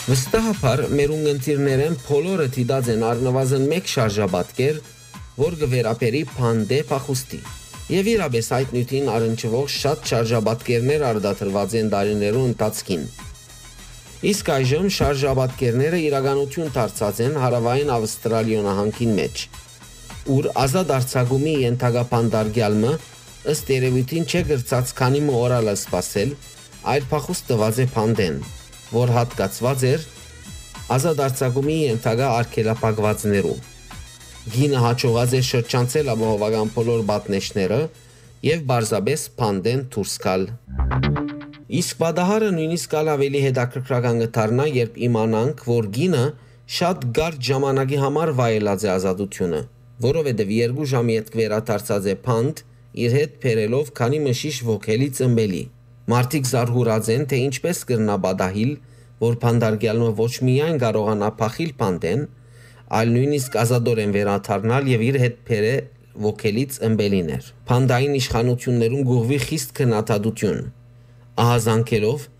Վստահաբար մեր ունգընտիրներեն բոլորը դիտած են առնվազն մեկ շարժաբատկեր, որ կվերապերի փանդե փախուստի։ Եվ իրապես այդ նյութին առնչվող շատ շարժաբատկերներ արդատրված են տարիներու ընթացքին։ Իսկ այժմ շարժաբատկերները իրականություն դարձած են հարավային Ավստրալիա նահանգին մեջ, ուր ազատ արձակումի ենթակա փանդարգյալը ըստ երևույթին չէ գրծած քանի օրալը սպասել, այլ փախուստ տված է փանդեն, որ հատկացված էր ազատ արձակումի ենթակա արգելափակվածներու։ Գինը հաջողած է շրջանցել ապահովական բոլոր պատնեշները եւ բարձաբես փանդեն դուրս գալ։ Իսկ պատահարը նույնիսկ ավելի հետաքրքրական կդառնա, երբ իմանանք, որ գինը շատ կարճ ժամանակի համար վայելած է ազատությունը, որովհետև 2 ժամի հետ վերադարձած է փանդ իր հետ բերելով քանի մշիշ ոգելի ծնբելի։ Մարդիկ զարհուրած են, թե ինչպես կրնա պատահիլ, որ փանդարգյալը ոչ միայն կարողանա փախիլ փանդեն, այլ նույնիսկ ազատորեն վերադառնալ եւ իր հետ բերե ոգելի ծնբելիներ։ Փանդային իշխանություններուն գուղվի խիստ քննադատություն, ահազանգելով,